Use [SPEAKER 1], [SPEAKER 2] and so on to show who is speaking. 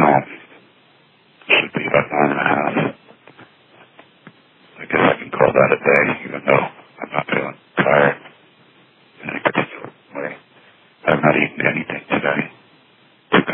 [SPEAKER 1] home. Should be about 9.5. I guess I can call that a day, even though I'm not feeling tired in any particular way. I've not eaten anything today.